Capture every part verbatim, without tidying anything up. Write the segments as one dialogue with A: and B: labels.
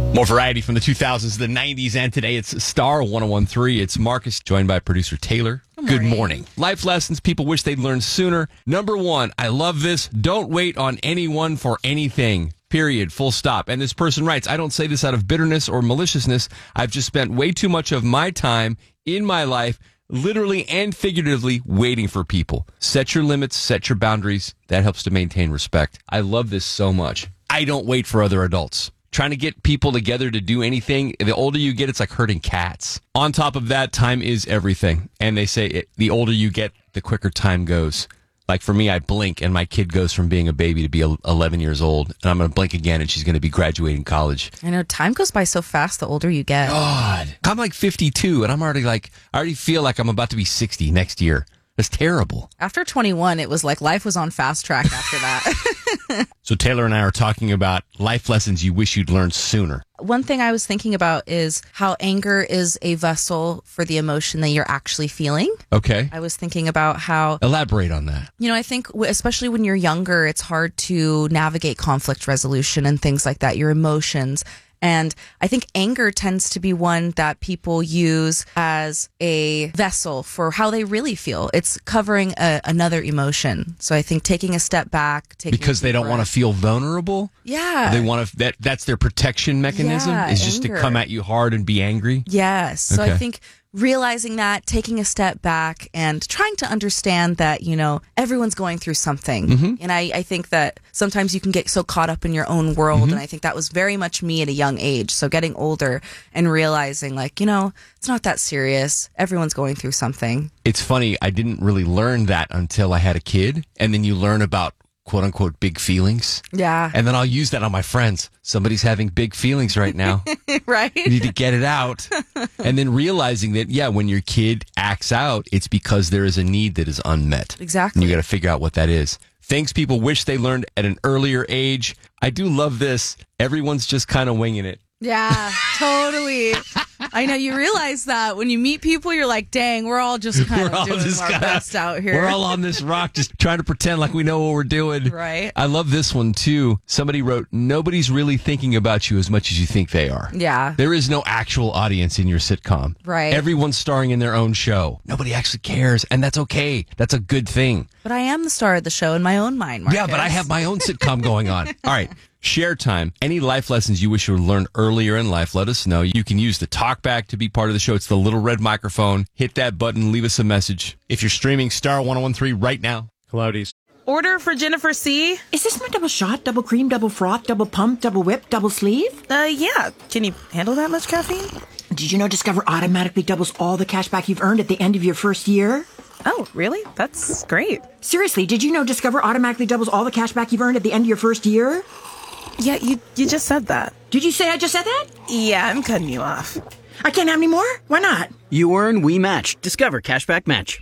A: More variety from the two thousands, the nineties, and today it's Star one oh one three. It's Marcus, joined by producer Taylor.
B: Good morning.
A: Good morning. Life lessons people wish they'd learned sooner. Number one, I love this. Don't wait on anyone for anything. Period. Full stop. And this person writes, I don't say this out of bitterness or maliciousness. I've just spent way too much of my time in my life, literally and figuratively, waiting for people. Set your limits, set your boundaries. That helps to maintain respect. I love this so much. I don't wait for other adults. Trying to get people together to do anything, the older you get, it's like herding cats. On top of that, time is everything. And they say it, the older you get, the quicker time goes. Like for me, I blink and my kid goes from being a baby to be eleven years old. And I'm going to blink again and she's going to be graduating college.
B: I know, time goes by so fast the older you get.
A: God. I'm like fifty-two and I'm already like, I already feel like I'm about to be sixty next year. That's terrible.
B: After twenty-one, it was like life was on fast track after that.
A: So Taylor and I are talking about life lessons you wish you'd learned sooner.
B: One thing I was thinking about is how anger is a vessel for the emotion that you're actually feeling.
A: Okay.
B: I was thinking about how...
A: Elaborate on that.
B: You know, I think w- especially when you're younger, it's hard to navigate conflict resolution and things like that, your emotions. And I think anger tends to be one that people use as a vessel for how they really feel. It's covering a, another emotion. So I think taking a step back, taking
A: because they don't want to feel vulnerable.
B: Yeah,
A: they want to. That that's their protection mechanism.
B: Yeah,
A: is just
B: anger.
A: to come at you hard and be angry.
B: Yes. So
A: Okay.
B: I think realizing that, taking a step back and trying to understand that, you know, everyone's going through something.
A: Mm-hmm.
B: And I, I think that sometimes you can get so caught up in your own world.
A: Mm-hmm.
B: And I think that was very much me at a young age. So getting older and realizing like, you know, it's not that serious. Everyone's going through something.
A: It's funny. I didn't really learn that until I had a kid. And then you learn about quote unquote big feelings.
B: Yeah.
A: And then I'll use that on my friends. Somebody's having big feelings right now.
B: Right?
A: You need to get it out. And then realizing that, yeah, when your kid acts out, it's because there is a need that is unmet.
B: Exactly.
A: And you got to figure out what that is. Things people wish they learned at an earlier age. I do love this. Everyone's just kind of winging it.
B: Yeah, totally. I know you realize that when you meet people, you're like, dang, we're all just kind
A: We're all
B: of doing
A: just
B: our
A: kinda-
B: best out here.
A: We're all on this rock just trying to pretend like we know what we're doing.
B: Right.
A: I love this one, too. Somebody wrote, nobody's really thinking about you as much as you think they are.
B: Yeah.
A: There is no actual audience in your sitcom.
B: Right.
A: Everyone's starring in their own show. Nobody actually cares, and that's okay. That's a good thing.
B: But I am the star of the show in my own mind, Marcus.
A: Yeah, but I have my own sitcom going on. All right. Share time. Any life lessons you wish you learned earlier in life, let us know. You can use the talkback to be part of the show. It's the little red microphone. Hit that button. Leave us a message. If you're streaming Star one oh one three right now.
C: Cloudies.
D: Order for Jennifer C.
E: Is this my double shot, double cream, double froth, double pump, double whip, double sleeve?
D: Uh, yeah. Can you handle that much caffeine?
E: Did you know Discover automatically doubles all the cash back you've earned at the end of your first year?
D: Oh, really? That's great.
E: Seriously, did you know Discover automatically doubles all the cash back you've earned at the end of your first year?
D: Yeah, you you just said that.
E: Did you say I just said that?
D: Yeah, I'm cutting you off.
E: I can't have any more? Why not?
F: You earn, we match. Discover Cashback Match.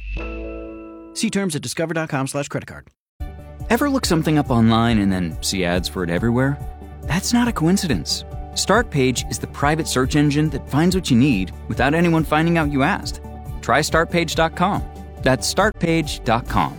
F: See terms at discover.com slash credit card. Ever look something up online and then see ads for it everywhere? That's not a coincidence. Startpage is the private search engine that finds what you need without anyone finding out you asked. Try start page dot com. That's start page dot com.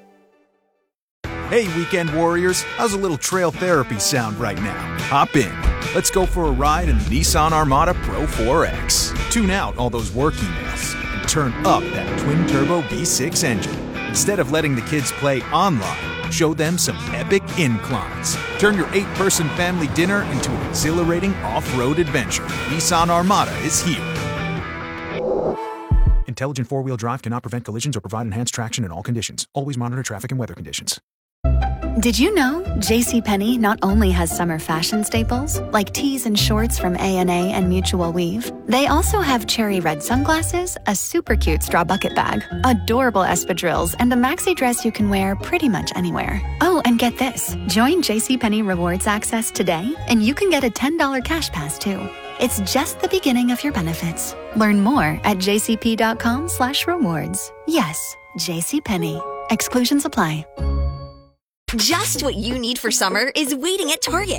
G: Hey, weekend warriors, how's a little trail therapy sound right now? Hop in. Let's go for a ride in the Nissan Armada Pro four X. Tune out all those work emails and turn up that twin-turbo V six engine. Instead of letting the kids play online, show them some epic inclines. Turn your eight-person family dinner into an exhilarating off-road adventure. Nissan Armada is here. Intelligent four-wheel drive cannot prevent collisions or provide enhanced traction in all conditions. Always monitor traffic and weather conditions.
H: Did you know JCPenney not only has summer fashion staples, like tees and shorts from A and A and Mutual Weave, they also have cherry red sunglasses, a super cute straw bucket bag, adorable espadrilles, and a maxi dress you can wear pretty much anywhere. Oh, and get this. Join JCPenney Rewards Access today, and you can get a ten dollars cash pass, too. It's just the beginning of your benefits. Learn more at jcp.com slash rewards. Yes, JCPenney. Exclusions apply.
I: Just what you need for summer is waiting at Target.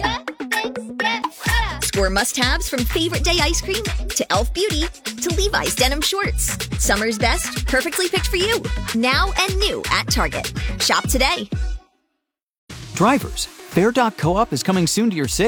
I: Score must-haves from Favorite Day ice cream to e l f Beauty to Levi's denim shorts. Summer's best, perfectly picked for you. Now and new at Target. Shop today.
F: Drivers, Fair Dock Co-op is coming soon to your city.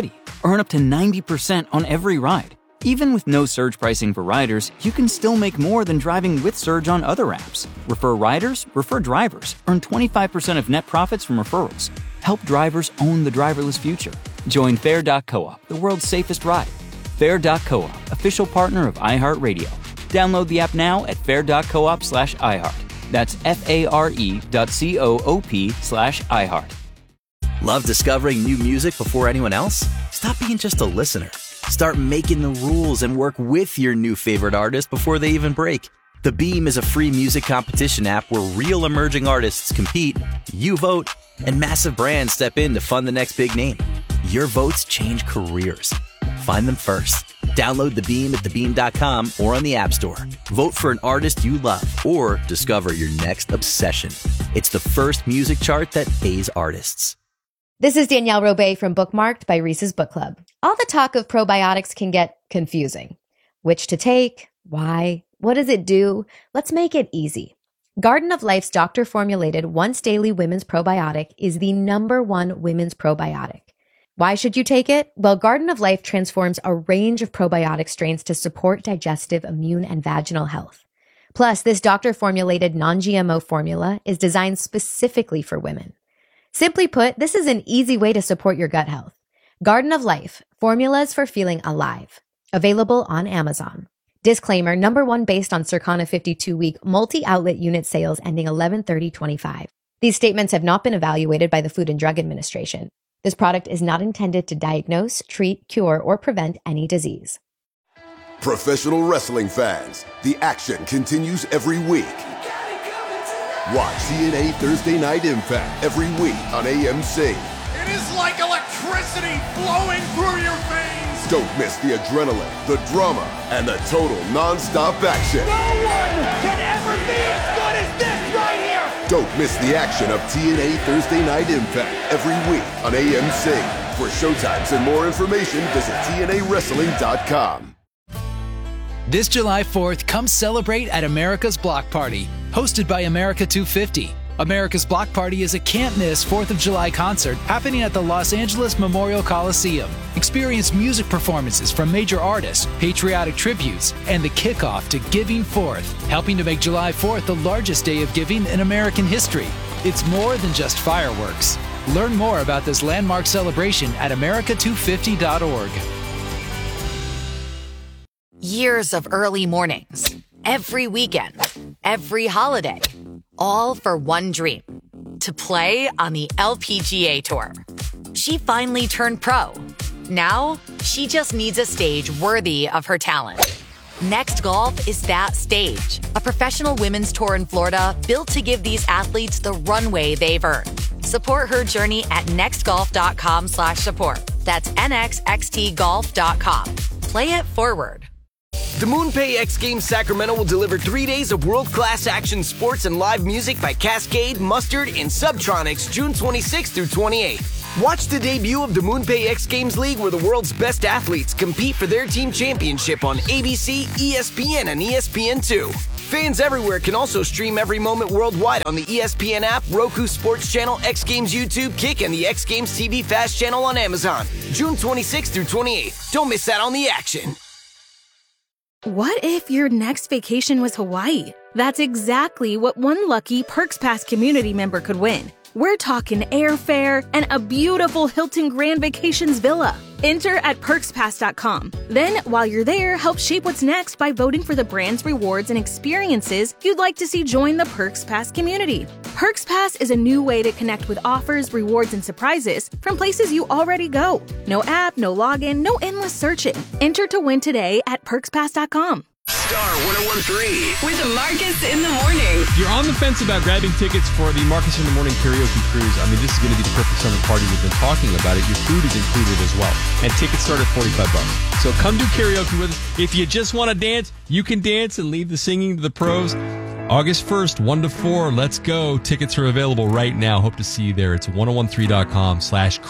F: Earn up to ninety percent on every ride. Even with no surge pricing for riders, you can still make more than driving with Surge on other apps. Refer riders, refer drivers. Earn twenty-five percent of net profits from referrals. Help drivers own the driverless future. Join Fair dot coop, the world's safest ride. Fair dot coop, official partner of iHeartRadio. Download the app now at fair dot coop slash iHeart. That's F-A-R-E dot C-O-O-P slash iHeart.
C: Love discovering new music before anyone else? Stop being just a listener. Start making the rules and work with your new favorite artist before they even break. The Beam is a free music competition app where real emerging artists compete, you vote, and massive brands step in to fund the next big name. Your votes change careers. Find them first. Download The Beam at the beam dot com or on the App Store. Vote for an artist you love or discover your next obsession. It's the first music chart that pays artists.
J: This is Danielle Robay from Bookmarked by Reese's Book Club. All the talk of probiotics can get confusing. Which to take? Why? What does it do? Let's make it easy. Garden of Life's doctor-formulated once-daily women's probiotic is the number one women's probiotic. Why should you take it? Well, Garden of Life transforms a range of probiotic strains to support digestive, immune, and vaginal health. Plus, this doctor-formulated non-G M O formula is designed specifically for women. Simply put, this is an easy way to support your gut health. Garden of Life, formulas for feeling alive. Available on Amazon. Disclaimer, number one based on Circana fifty-two week multi-outlet unit sales ending eleven thirty twenty-five. These statements have not been evaluated by the Food and Drug Administration. This product is not intended to diagnose, treat, cure, or prevent any disease.
K: Professional wrestling fans, the action continues every week. Watch T N A Thursday Night Impact every week on A M C.
L: It is like electricity flowing through your veins.
K: Don't miss the adrenaline, the drama, and the total non-stop action.
L: No one can ever be as good as this right here.
K: Don't miss the action of T N A Thursday Night Impact every week on A M C. For showtimes and more information, visit T N A wrestling dot com.
M: This July fourth, come celebrate at America's Block Party, hosted by America two fifty. America's Block Party is a can't-miss fourth of July concert happening at the Los Angeles Memorial Coliseum. Experience music performances from major artists, patriotic tributes, and the kickoff to Giving Fourth, helping to make July fourth the largest day of giving in American history. It's more than just fireworks. Learn more about this landmark celebration at America two fifty dot org.
N: Years of early mornings, every weekend, every holiday, all for one dream, to play on the L P G A Tour. She finally turned pro. Now, she just needs a stage worthy of her talent. Next Golf is that stage, a professional women's tour in Florida built to give these athletes the runway they've earned. Support her journey at nextgolf.com slash support. That's N X X T golf dot com. Play it forward.
O: The MoonPay X Games Sacramento will deliver three days of world-class action sports and live music by Cascade, Mustard, and Subtronics June twenty-sixth through twenty-eighth. Watch the debut of the MoonPay X Games League where the world's best athletes compete for their team championship on A B C, E S P N, and E S P N two. Fans everywhere can also stream every moment worldwide on the E S P N app, Roku Sports Channel, X Games YouTube, Kick, and the X Games T V Fast Channel on Amazon. June twenty-sixth through twenty-eighth. Don't miss out on the action.
D: What if your next vacation was Hawaii? That's exactly what one lucky Perks Pass community member could win. We're talking airfare and a beautiful Hilton Grand Vacations villa. Enter at perks pass dot com. Then, while you're there, help shape what's next by voting for the brands, rewards, and experiences you'd like to see join the Perks Pass community. Perks Pass is a new way to connect with offers, rewards, and surprises from places you already go. No app, no login, no endless searching. Enter to win today at perks pass dot com.
L: Star one oh one three
P: with Marcus in the morning.
A: If you're on the fence about grabbing tickets for the Marcus in the Morning karaoke cruise, I mean, this is going to be the perfect summer party. We've been talking about it. Your food is included as well. And tickets start at forty-five bucks. So come do karaoke with us. If you just want to dance, you can dance and leave the singing to the pros. August first, one to four. Let's go. Tickets are available right now. Hope to see you there. It's ten thirteen dot com slash